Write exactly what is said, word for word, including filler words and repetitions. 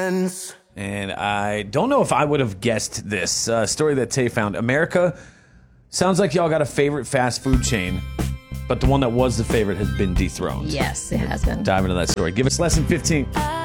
friends. And I don't know if I would have guessed this uh, story that Tay found. America, sounds like y'all got a favorite fast food chain, but the one that was the favorite has been dethroned. Yes, it has been. Dive into that story. Give us less than fifteen.